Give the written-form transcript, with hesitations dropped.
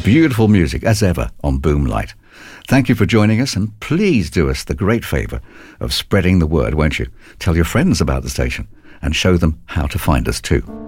Beautiful music, as ever, on Boomlight. Thank you for joining us, and please do us the great favour of spreading the word, won't you? Tell your friends about the station and show them how to find us too.